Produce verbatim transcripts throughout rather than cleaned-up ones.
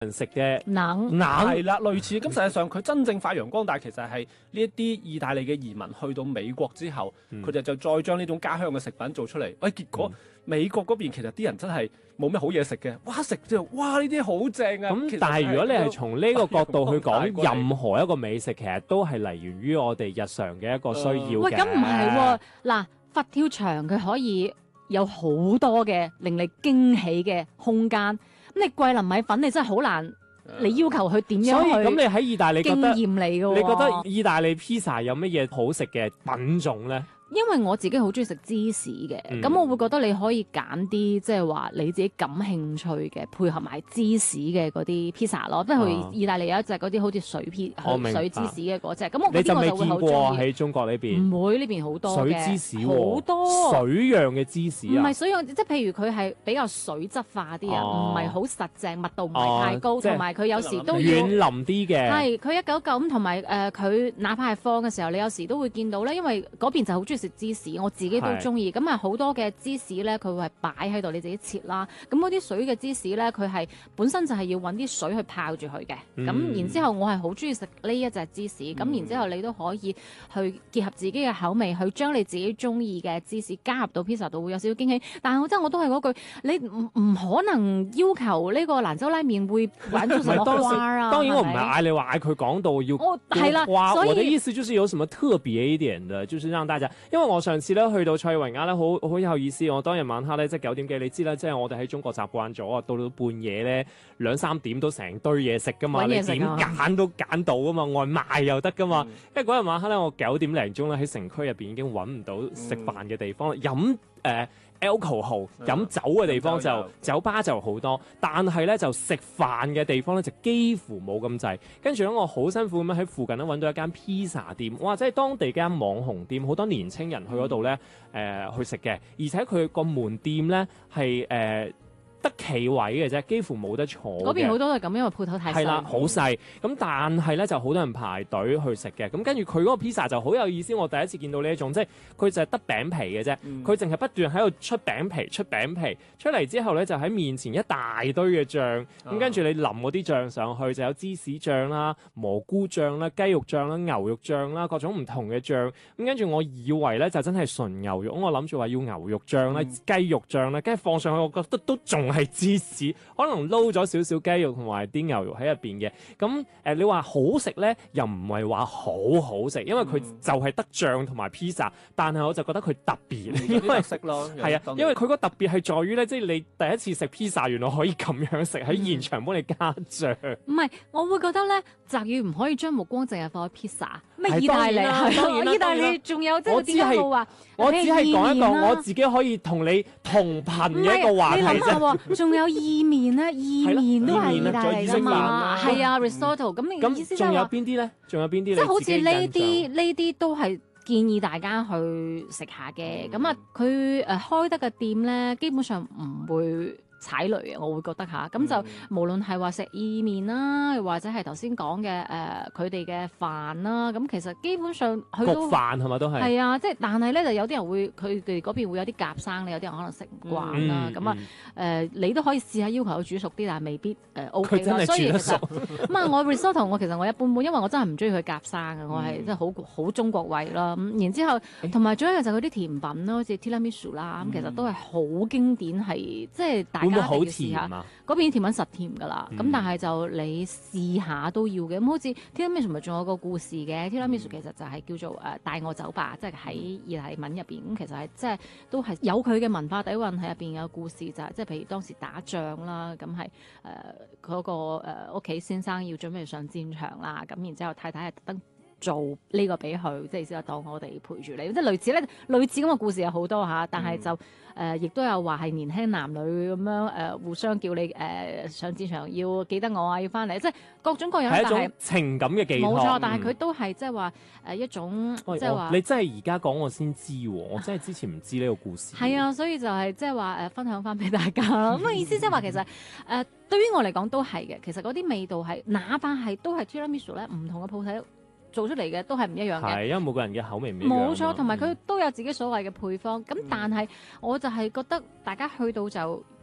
人食嘅冷冷係啦，類似咁。實際上佢真正發揚光大，其實係呢一啲意大利嘅移民去到美國之後，佢哋、嗯、就再將呢種家鄉嘅食品做出嚟。喂、哎，結果、嗯、美國嗰邊其實啲人真係冇咩好嘢食嘅，哇食之後，哇呢啲好正啊！ 咁但係如果你係從呢個角度去講，任何一個美食其實都係嚟源於我哋日常嘅一個需要嘅。 喂，咁唔係喎，嗱，佛跳牆佢可以有好多嘅令你驚喜嘅空間。咁你桂林米粉你真係好難，你要求佢點樣去？ 所以咁你喺意大利覺得經驗嚟嘅喎， 你覺得意大利披薩有乜嘢好食嘅品種咧？ 因為我自己好中意食芝士嘅，咁、嗯、我會覺得你可以揀啲即係話你自己感興趣嘅，配合埋芝士嘅嗰啲披薩咯。即係佢意大利有一隻嗰啲好似水披水芝士嘅嗰隻，咁我嗰啲我就會好中意。你就未見過喺中國呢邊？唔會，呢邊好多嘅水芝士， 好多水樣嘅芝士啊！ 唔係水樣，即係譬如佢係比較水質化啲啊，唔係好實淨，密度唔係太高，同埋佢有時都要軟腍啲嘅。 係佢一九九咁，同埋誒佢哪怕係放嘅時候，你有時都會見到咧，因為嗰邊就好中意食芝士，我自己都中意。咁啊好多嘅芝士咧，佢會係擺喺度，你自己切啦。咁嗰啲水嘅芝士咧，佢係本身就係要揾啲水去泡住佢嘅。咁、嗯、然之後我係好中意食呢一隻芝士。咁、嗯、然之後你都可以去結合自己嘅口味，去將你自己中意嘅芝士加入到披薩度，會有少少驚喜。但係我真係我都係嗰句，你唔唔可能要求呢個蘭州拉麵會玩出什麼花啊？ 當然我唔係嗌你話嗌佢講到要係啦， 所以我的意思就是有什麼特別一點的，就是讓大家，因為我上次咧去到塞維亞咧，好好有意思。我當日晚黑咧，即係九點幾，你知啦，即係我哋喺中國習慣咗啊，到到半夜咧兩三點都成堆嘢食噶嘛，你點揀都揀到噶嘛，外賣又得噶嘛。嗯、因為嗰日晚黑咧，我九點零鐘咧喺城區入邊已經揾唔到食飯嘅地方啦，飲誒。呃 alcohol 飲酒嘅地方就、嗯、酒吧就好多，但係咧就食飯嘅地方咧就幾乎冇咁滯。跟住咧我好辛苦咁樣喺附近咧揾到一間披薩店，哇！即係當地間網紅店，好多年青人去嗰度咧誒去食嘅，而且佢個門店咧係誒得企位嘅啫，幾乎冇得坐。嗰邊好多都係咁，因為鋪頭太細。 係啦，好細。咁但係咧就好多人排隊去食嘅。咁跟住佢嗰個披薩就好有意思。我第一次見到呢一種，即係佢就係得餅皮嘅啫。佢淨係不斷喺度出餅皮、出餅皮出嚟之後咧，就喺面前一大堆嘅醬。咁、啊、跟住你淋嗰啲醬上去，就有芝士醬啦、蘑菇醬啦、雞肉醬啦、牛肉醬啦，各種唔同嘅醬。咁跟住我以為咧就真係純牛肉，我諗住話要牛肉醬啦、雞、嗯、肉醬啦，跟住放上去，我覺得都仲係芝士，可能撈咗少少雞肉同埋啲牛肉喺入邊嘅。咁誒、呃，你話好食咧，又唔係話好好食，因為佢就係得醬同埋披薩。但係我就覺得佢特別，嗯、因為食咯， 係啊，因為佢個特別係在於咧，即係你第一次食披薩，原來可以咁樣食，喺現場幫你加醬。唔係、嗯，我會覺得咧，澤宇唔可以將目光淨係放喺披薩。咩意大利係？意大利仲有即係點解我話？ 我只係講一個我自己可以同你同頻嘅一個話題啫。 仲有意麵咧，意麵都係意大利㗎嘛，係啊 risotto。咁你意思就係話， 仲有邊啲咧？仲有邊啲？ 即係好似呢啲呢啲都係建議大家去食下嘅。咁啊、嗯，佢誒開得嘅店咧，基本上唔會踩雷嘅，我會覺得嚇，咁就、嗯、無論係話食意麵啦，或者係頭先講嘅誒佢哋嘅飯啦，咁其實基本上佢都焗飯係咪都係？ 係啊，即係但係咧就有啲人會佢哋嗰邊會有啲夾生，你有啲人可能食唔慣啦，咁啊誒你都可以試下要求佢煮熟啲，但係未必誒、呃、OK 啦。所以其實咁啊，我 risotto 我其實我一般般，因為我真係唔中意佢夾生嘅，我係真係好好中國胃啦。咁然之後同埋仲有一個就係佢啲甜品啦，好似 tiramisu 啦，咁其實都係好經典，係即係大家好甜啊！ 嗰邊甜品實甜㗎啦，咁、嗯、但係就你試下都要嘅。咁好似 tiramisu 咪仲有個故事嘅 tiramisu 其實就係叫做誒大餓酒吧，即係喺意大利文入邊。咁其實係即係都係有佢嘅文化底蘊喺入邊嘅故事，就係即係譬如當時打仗啦，咁係誒嗰個誒屋企先生要準備上戰場啦，咁然之後太太係特登做呢個俾佢，即係意思係當我哋陪住你，即係類似咧，類似咁嘅故事有好多嚇，但係就。嗯誒，亦、呃、都有話係年輕男女咁樣誒、呃，互相叫你誒、呃、上戰場要記得我啊，要翻嚟，即係各種各樣。係一種情感嘅寄託。 冇錯，但係佢都係即係話誒一種，即係話你真係而家講我先知喎，我真係之前唔知呢個故事。 係啊，所以就係即係話誒分享翻俾大家啦。咁嘅意思即係話其實誒、呃、對於我嚟講都係嘅，其實嗰啲味道係，哪怕係都係 tiramisu 咧，唔同嘅鋪頭做出嚟嘅都係唔一樣嘅， 係因為每個人嘅口味唔一樣。 冇錯，同埋佢都有自己所謂嘅配方。咁、嗯、但係我就係覺得大家去到就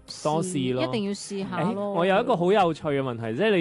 多試咯一定要試下誒咯。 我有一個好有趣嘅問題，即係你。